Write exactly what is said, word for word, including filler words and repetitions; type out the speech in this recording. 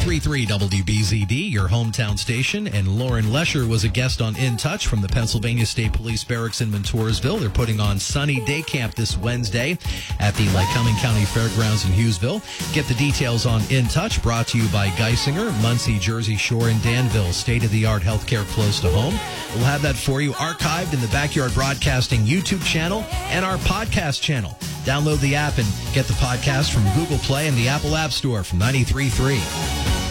ninety-three point three W B Z D, your hometown station, and Lauren Lesher was a guest on In Touch from the Pennsylvania State Police Barracks in Montoursville. They're putting on Sunny Day Camp this Wednesday at the Lycoming County Fairgrounds in Hughesville. Get the details on In Touch, brought to you by Geisinger, Muncie, Jersey Shore, and Danville. State-of-the-art healthcare close to home. We'll have that for you archived in the Backyard Broadcasting YouTube channel and our podcast channel. Download the app and get the podcast from Google Play and the Apple App Store from ninety-three point three.